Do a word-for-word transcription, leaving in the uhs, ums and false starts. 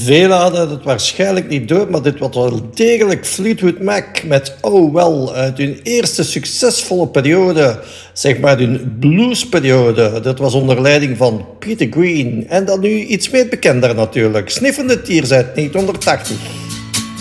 Velen hadden het waarschijnlijk niet door, maar dit was wel degelijk Fleetwood Mac met Oh Well uit hun eerste succesvolle periode, zeg maar hun bluesperiode. Dat was onder leiding van Peter Green en dan nu iets meer bekender natuurlijk, Sniffende Tears uit negentien tachtig.